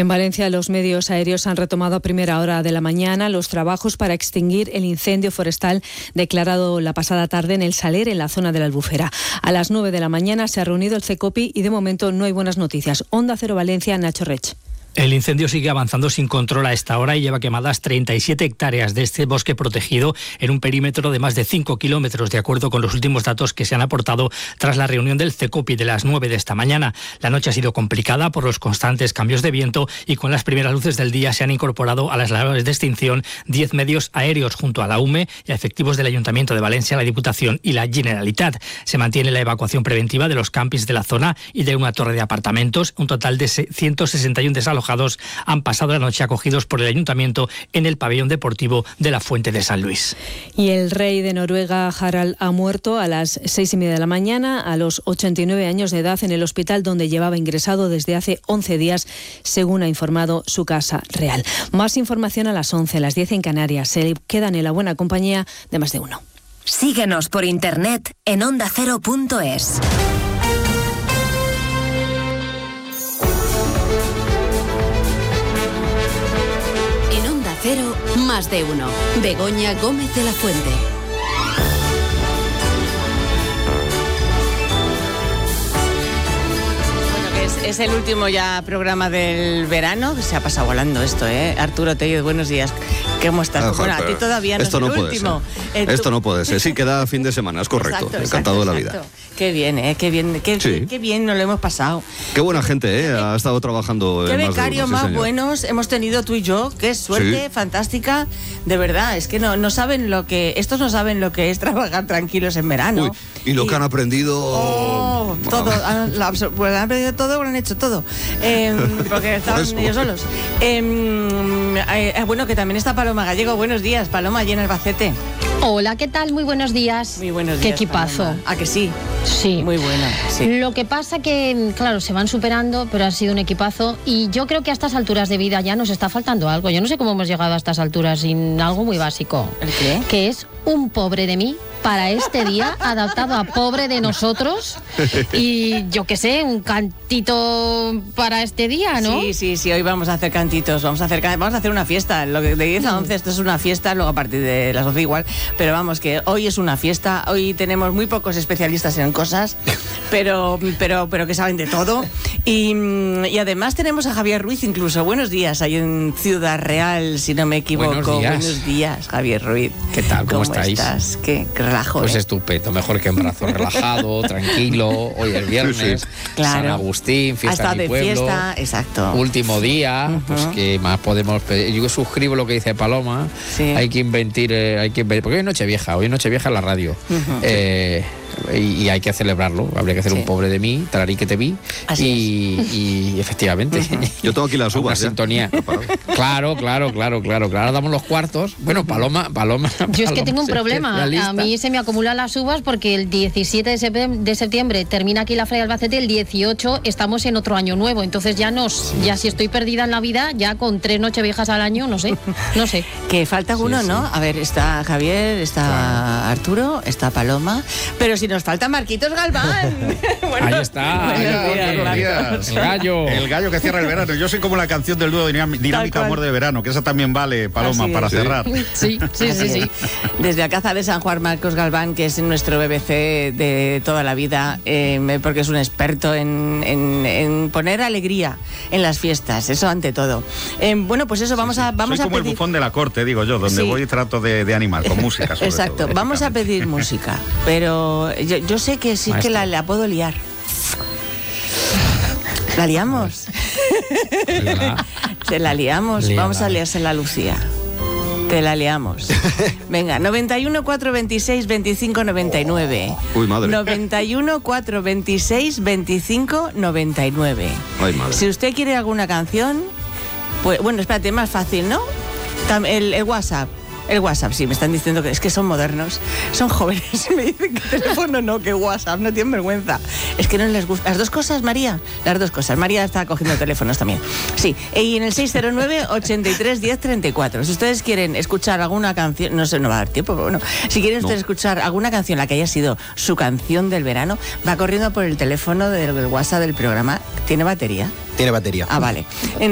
En Valencia, los medios aéreos han retomado a primera hora de la mañana los trabajos para extinguir el incendio forestal declarado la pasada tarde en el Saler, en la zona de la Albufera. A las 9 de la mañana se ha reunido el CECOPI y de momento no hay buenas noticias. Onda Cero Valencia, Nacho Rech. El incendio sigue avanzando sin control a esta hora y lleva quemadas 37 hectáreas de este bosque protegido en un perímetro de más de 5 kilómetros, de acuerdo con los últimos datos que se han aportado tras la reunión del CECOPI de las 9 de esta mañana. La noche ha sido complicada por los constantes cambios de viento y con las primeras luces del día se han incorporado a las labores de extinción 10 medios aéreos junto a la UME y a efectivos del Ayuntamiento de Valencia, la Diputación y la Generalitat. Se mantiene la evacuación preventiva de los campings de la zona y de una torre de apartamentos. Un total de 161 desalojados han pasado la noche acogidos por el Ayuntamiento en el pabellón deportivo de la Fuente de San Luis. Y el rey de Noruega, Harald, ha muerto a las 6:30 de la mañana, a los 89 años de edad, en el hospital donde llevaba ingresado desde hace 11 días, según ha informado su casa real. Más información a las 11, las 10 en Canarias. Se quedan en la buena compañía de Más de Uno. Síguenos por internet en ondacero.es. Cero, Más de Uno. Begoña Gómez de la Fuente. Es el último ya programa del verano. Se ha pasado volando esto, ¿eh? Arturo Tellez, buenos días. ¿Cómo estás? Bueno, a ti todavía no es el último. Esto no puede ser. Sí, queda fin de semana, es correcto. Encantado de la vida. Qué bien, ¿eh? Qué bien, qué bien nos lo hemos pasado. Qué buena gente, ¿eh? Ha estado trabajando. Qué becarios más buenos hemos tenido tú y yo. Qué suerte fantástica. De verdad, es que no saben lo que... Estos no saben lo que es trabajar tranquilos en verano. Uy, y lo que han aprendido... todo. Pues han aprendido todo, lo han hecho todo. Porque estaban ellos solos. Bueno, que también está Paloma Gallego. Buenos días, Paloma, allí en Albacete. Hola, ¿qué tal? Muy buenos días. Muy buenos días. Qué equipazo. Paloma. ¿A que sí? Sí. Muy bueno, sí. Lo que pasa que, claro, se van superando, pero ha sido un equipazo y yo creo que a estas alturas de vida ya nos está faltando algo. Yo no sé cómo hemos llegado a estas alturas sin algo muy básico. ¿El qué? Que es un pobre de mí para este día, adaptado a pobre de nosotros. Y yo qué sé, un cantito para este día, ¿no? Sí, hoy vamos a hacer cantitos, vamos a hacer una fiesta. Lo que de 10 a 11 esto es una fiesta, luego a partir de las 11 igual, pero vamos, que hoy es una fiesta. Hoy tenemos muy pocos especialistas en cosas, pero que saben de todo. Y además tenemos a Javier Ruiz incluso. Buenos días, ahí en Ciudad Real, si no me equivoco. Buenos días, Javier Ruiz. ¿Qué tal? ¿Cómo estáis? Qué relajo. Pues estupendo, mejor que en brazo relajado, tranquilo. Hoy es viernes, claro. San Agustín, fiesta de mi pueblo. Fiesta, exacto. Último día, pues que más podemos pedir. Yo suscribo lo que dice Paloma. Sí. Hay que invertir, porque hoy es Nochevieja en la radio. Y hay que celebrarlo. Habría que hacer un pobre de mí, tararí que te vi. Y efectivamente. Yo tengo aquí las uvas. Una sintonía. Claro. Ahora damos los cuartos. Bueno, Paloma. Yo es que tengo un problema. A mí se me acumulan las uvas porque el 17 de septiembre termina aquí la Feria de Albacete, el 18 estamos en otro año nuevo. Entonces ya si estoy perdida en la vida, ya con 3 Nocheviejas al año, no sé. Que falta uno, ¿no? A ver, está Javier, está Arturo, está Paloma, pero si nos falta Marquitos Galván. Bueno, ahí está. Buenos días. El gallo que cierra el verano. Yo soy como la canción del dúo Dinámica Amor de Verano, que esa también vale, Paloma, para cerrar. Sí. Desde Alcázar de San Juan, Marcos Galván, que es nuestro BBC de toda la vida, porque es un experto en poner alegría en las fiestas, eso ante todo. Bueno, pues eso, vamos a soy como el bufón de la corte, digo yo, donde voy y trato de animar, con música sobre Exacto, todo, vamos a pedir música, pero yo sé que sí que la puedo liar. ¿La liamos? Se la liamos. Líala. Vamos a liársela a Lucía. Te la liamos. Venga, 91 426 25 99. Uy, madre. 91 426 25 99. Ay, madre. Si usted quiere alguna canción, pues bueno, espérate, más fácil, ¿no? El WhatsApp. El WhatsApp, sí, me están diciendo que es que son modernos, son jóvenes. Me dicen que teléfono no, que WhatsApp, no tienen vergüenza. Es que no les gusta. Las dos cosas, María, las dos cosas. María está cogiendo teléfonos también. Sí, y en el 609 83 10 34. Si ustedes quieren escuchar alguna canción, no sé, no va a dar tiempo, pero bueno, si quieren ustedes escuchar alguna canción, la que haya sido su canción del verano, va corriendo por el teléfono del WhatsApp del programa. ¿Tiene batería? Tiene batería. Ah, vale.